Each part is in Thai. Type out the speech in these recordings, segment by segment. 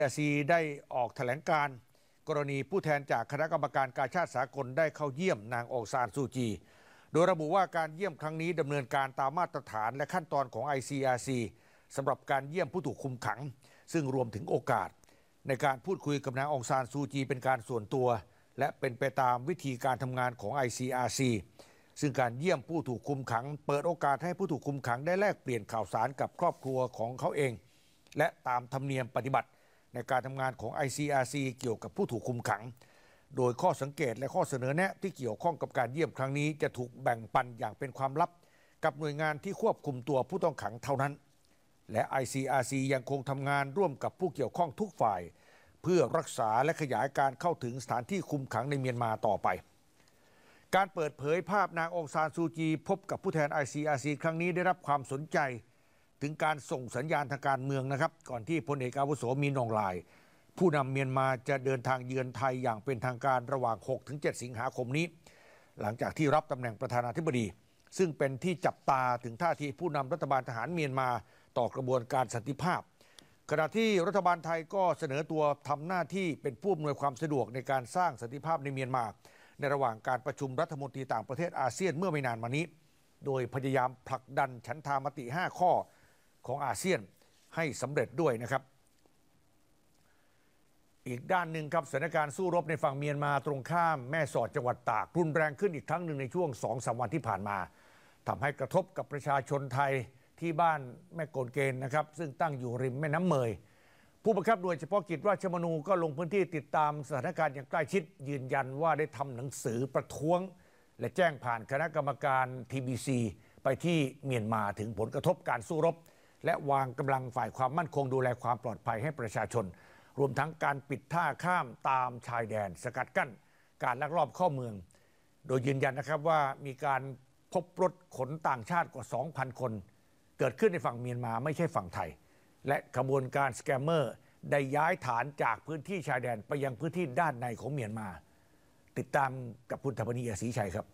ซีได้ออกแถลงการกรณีผู้แทนจากคณะกรรมการกาชาดสากลได้เข้าเยี่ยมนางองซานซูจีโดยระบุว่าการเยี่ยมครั้งนี้ดำเนินการตามมาตรฐานและขั้นตอนของ ICRC สำหรับการเยี่ยมผู้ถูกคุมขังซึ่งรวมถึงโอกาสในการพูดคุยกับนางองซานซูจีเป็นการส่วนตัวและเป็นไปตามวิธีการทำงานของ ICRC ซึ่งการเยี่ยมผู้ถูกคุมขังเปิดโอกาสให้ผู้ถูกคุมขังได้แลกเปลี่ยนข่าวสารกับครอบครัวของเขาเองและตามธรรมเนียมปฏิบัติในการทำงานของ ICRC เกี่ยวกับผู้ถูกคุมขังโดยข้อสังเกตและข้อเสนอแนะที่เกี่ยวข้องกับการเยี่ยมครั้งนี้จะถูกแบ่งปันอย่างเป็นความลับกับหน่วยงานที่ควบคุมตัวผู้ต้องขังเท่านั้นและ ICRC ยังคงทำงานร่วมกับผู้เกี่ยวข้องทุกฝ่ายเพื่อรักษาและขยายการเข้าถึงสถานที่คุมขังในเมียนมาต่อไปการเปิดเผยภาพนางองซานซูจีพบกับผู้แทน ICRC ครั้งนี้ได้รับความสนใจถึงการส่งสัญญาณทางการเมืองนะครับก่อนที่พลเอกอาวุโสมีนอองหลายผู้นำเมียนมาจะเดินทางเยือนไทยอย่างเป็นทางการระหว่าง 6-7 สิงหาคมนี้หลังจากที่รับตำแหน่งประธานาธิบดีซึ่งเป็นที่จับตาถึงท่าทีผู้นำรัฐบาลทหารเมียนมาต่อกระบวนการสันติภาพขณะที่รัฐบาลไทยก็เสนอตัวทำหน้าที่เป็นผู้อำนวยความสะดวกในการสร้างสันติภาพในเมียนมาในระหว่างการประชุมรัฐมนตรีต่างประเทศอาเซียนเมื่อไม่นานมานี้โดยพยายามผลักดันฉันทามติ 5 ข้อของอาเซียนให้สำเร็จด้วยนะครับอีกด้านหนึ่งครับสถานการณ์สู้รบในฝั่งเมียนมาตรงข้ามแม่สอดจังหวัดตากรุนแรงขึ้นอีกครั้งหนึ่งในช่วง 2-3 วันที่ผ่านมาทำให้กระทบกับประชาชนไทยที่บ้านแม่โกนเกณฑ์นะครับซึ่งตั้งอยู่ริมแม่น้ำเมยผู้บังคับหน่วยเฉพาะกิจราชมนูก็ลงพื้นที่ติดตามสถานการณ์อย่างใกล้ชิดยืนยันว่าได้ทำหนังสือประท้วงและแจ้งผ่านคณะกรรมการ TBC ไปที่เมียนมาถึงผลกระทบการสู้รบและวางกำลังฝ่ายความมั่นคงดูแลความปลอดภัยให้ประชาชนรวมทั้งการปิดท่าข้ามตามชายแดนสกัดกั้นการลักลอบเข้าเมืองโดยยืนยันนะครับว่ามีการพบรถขนต่างชาติกว่า 2,000 คนเกิดขึ้นในฝั่งเมียนมาไม่ใช่ฝั่งไทยและขบวนการสแกมเมอร์ได้ย้ายฐานจากพื้นที่ชายแดนไปยังพื้นที่ด้านในของเมียนมาติดตามกับคุณธรรมนีศรีชัยครับ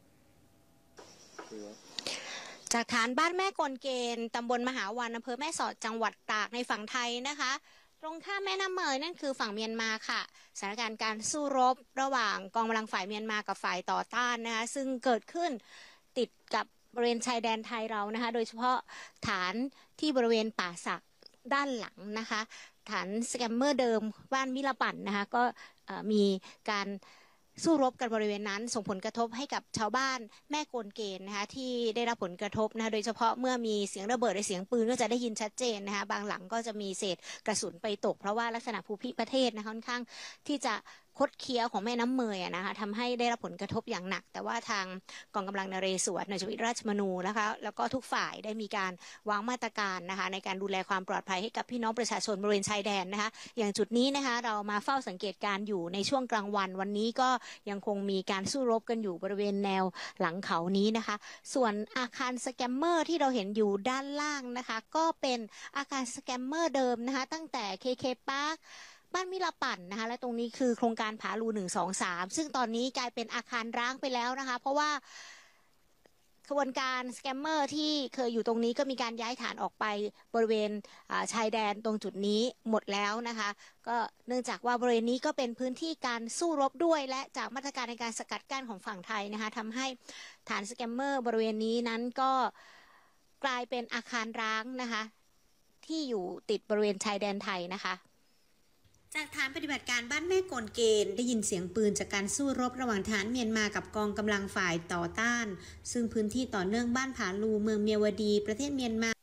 จากฐานบ้านแม่กลเกณฑ์ตำบลมหาวันอำเภอแม่สอดจังหวัดตากในฝั่งไทยนะคะตรงข้ามแม่น้ำเมยนั่นคือฝั่งเมียนมาค่ะสถานการณ์การสู้รบระหว่างกองกำลังฝ่ายเมียนมากับฝ่ายต่อต้านนะคะซึ่งเกิดขึ้นติดกับบริเวณชายแดนไทยเรานะคะโดยเฉพาะฐานที่บริเวณป่าสักด้านหลังนะคะฐานสแกมเมอร์เดิมบ้านมิลปั่นนะคะก็มีการสู้รบกันบริเวณนั้นส่งผลกระทบให้กับชาวบ้านแม่โกนเกณฑ์นะคะที่ได้รับผลกระทบนะคะโดยเฉพาะเมื่อมีเสียงระเบิดและเสียงปืนก็จะได้ยินชัดเจนนะคะบางหลังก็จะมีเศษกระสุนไปตกเพราะว่าลักษณะภูมิประเทศนะคะค่อนข้างที่จะคดเคี้ยวของแม่น้ำเมยนะคะทำให้ได้รับผลกระทบอย่างหนักแต่ว่าทางกองกำลังนเรศวรหน่วยชีวิตราชมนูนะคะแล้วก็ทุกฝ่ายได้มีการวางมาตรการนะคะในการดูแลความปลอดภัยให้กับพี่น้องประชาชนบริเวณชายแดนนะคะอย่างจุดนี้นะคะเรามาเฝ้าสังเกตการอยู่ในช่วงกลางวันวันนี้ก็ยังคงมีการสู้รบกันอยู่บริเวณแนวหลังเขานี้นะคะส่วนอาคารสแกมเมอร์ที่เราเห็นอยู่ด้านล่างนะคะก็เป็นอาคารสแกมเมอร์เดิมนะคะตั้งแต่ KK Parkบ้านมิลปั่นนะคะและตรงนี้คือโครงการผาลู123ซึ่งตอนนี้กลายเป็นอาคารร้างไปแล้วนะคะเพราะว่าขบวนการสแกมเมอร์ที่เคยอยู่ตรงนี้ก็มีการย้ายฐานออกไปบริเวณชายแดนตรงจุดนี้หมดแล้วนะคะก็เนื่องจากว่าบริเวณนี้ก็เป็นพื้นที่การสู้รบด้วยและจากมาตรการในการสกัดกั้นของฝั่งไทยนะคะทำให้ฐานสแกมเมอร์บริเวณนี้นั้นก็กลายเป็นอาคารร้างนะคะที่อยู่ติดบริเวณชายแดนไทยนะคะจากฐานปฏิบัติการบ้านแม่โกนเกณฑ์ได้ยินเสียงปืนจากการสู้รบระหว่างฐานเมียนมากับกองกำลังฝ่ายต่อต้านซึ่งพื้นที่ต่อเนื่องบ้านผาลูเมืองเมียวดีประเทศเมียนมา